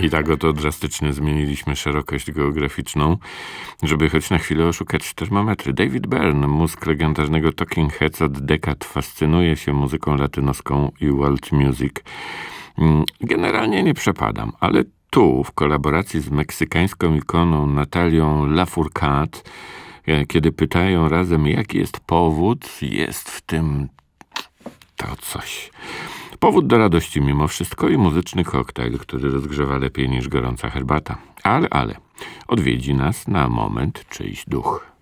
I tak oto drastycznie zmieniliśmy szerokość geograficzną, żeby choć na chwilę oszukać termometry. David Byrne, mózg legendarnego Talking Heads, od dekad fascynuje się muzyką latynoską i world music. Generalnie nie przepadam, ale tu w kolaboracji z meksykańską ikoną Natalią Lafourcade, kiedy pytają razem, jaki jest powód, jest w tym to coś. Powód do radości mimo wszystko i muzyczny koktajl, który rozgrzewa lepiej niż gorąca herbata. Ale odwiedzi nas na moment czyjś duch.